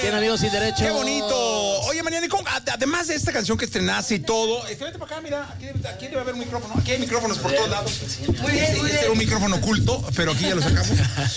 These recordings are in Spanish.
Bien, amigos sin derecho. ¡Qué bonito! Oye, Mariana, además de esta canción que estrenaste y todo, vete para acá, mira, aquí debe haber un micrófono. Aquí hay micrófonos por todos lados. Muy bien, Este era un micrófono oculto, pero aquí ya lo sacamos.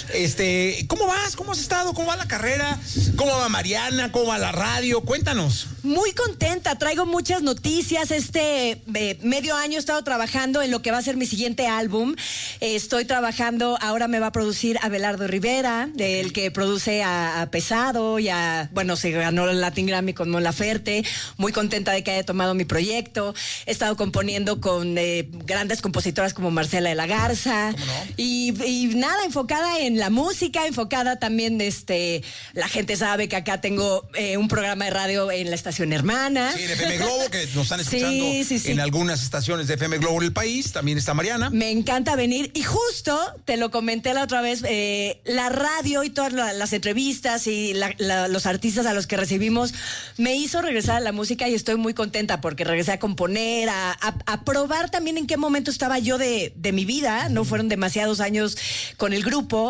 ¿Cómo vas? ¿Cómo has estado? ¿Cómo va la carrera? ¿Cómo va Mariana? ¿Cómo va la radio? Cuéntanos. Muy contenta, traigo muchas noticias. Medio año he estado trabajando en lo que va a ser mi siguiente álbum. Estoy trabajando, ahora me va a producir Abelardo Rivera, el que produce a Pesado y se ganó el Latin Grammy con Mon Laferte. Muy contenta de que haya tomado mi proyecto. He estado componiendo con grandes compositoras como Marcela de la Garza. ¿Cómo no? Y nada, enfocada en la música, enfocada también, la gente sabe que acá tengo un programa de radio en la estación hermana. Sí, en FM Globo, que nos están escuchando en algunas estaciones de FM Globo en el país. También está Mariana. Me encanta venir. Y justo, te lo comenté la otra vez, la radio y todas las entrevistas y los artistas a los que recibimos me hizo regresar a la música y estoy muy contenta porque regresé a componer, a probar también en qué momento estaba yo de mi vida. No fueron demasiados años con el grupo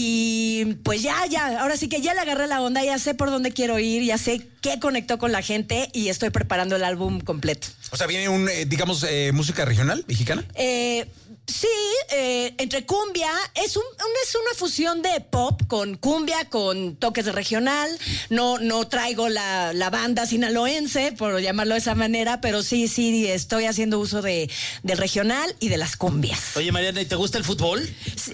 y pues ya, ahora sí que ya le agarré la onda, ya sé por dónde quiero ir, ya sé qué conectó con la gente y estoy preparando el álbum completo. O sea, viene música regional, mexicana. Sí, entre cumbia, es una fusión de pop con cumbia, con toques de regional. No traigo la banda sinaloense, por llamarlo de esa manera, pero sí, estoy haciendo uso del regional y de las cumbias. Oye, Mariana, ¿y te gusta el fútbol?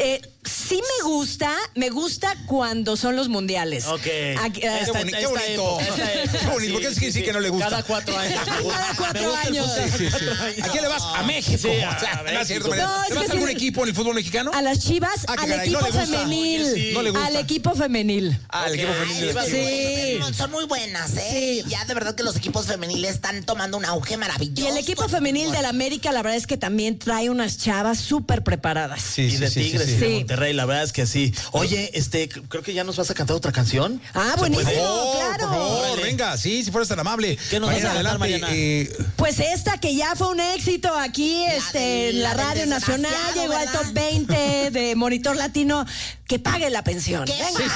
Sí me gusta cuando son los mundiales. Ok. Qué bonito. Qué bonito, porque es que sí que no le gusta. Cada 4 años. Cada 4 años. Sí. ¿A quién le vas? A México. Sí, ¿No es cierto, Mariana? No, ¿Te vas a algún equipo en el fútbol mexicano? A las Chivas, Ah, al caray, equipo no le gusta. femenil. Oye, sí. No le gusta. Al equipo femenil. El equipo femenil. Sí. Son muy buenas, ¿eh? Sí. Ya de verdad que los equipos femeniles están tomando un auge maravilloso. Y el equipo femenil de la América, la verdad es que también trae unas chavas súper preparadas. Sí, Y de Tigres y de Sí. Monterrey, la verdad es que sí. Oye, creo que ya nos vas a cantar otra canción. Ah, ¿Se buenísimo, puede? claro. Por favor, Órale. venga, si fueras tan amable. ¿Qué nos vas a cantar, Mariana? Pues esta que ya fue un éxito aquí en la la del Radio Nacional, desgraciado, llegó al ¿verdad? top 20 de Monitor Latino, que pague la pensión. ¿Qué Venga.